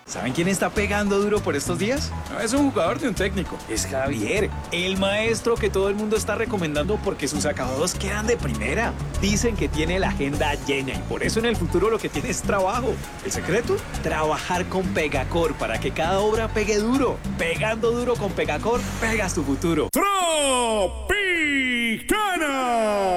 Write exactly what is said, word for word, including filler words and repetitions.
¿Saben quién está pegando duro por estos días? No es un jugador de un técnico, es Javier, el maestro que todo el mundo está recomendando porque sus acabados quedan de primera. Dicen que tiene la agenda llena y por eso en el futuro lo que tiene es trabajo. ¿El secreto? Trabajar con Pegacor para que cada obra pegue duro. Pegando duro con Pegacor, pegas tu futuro. Tropicana.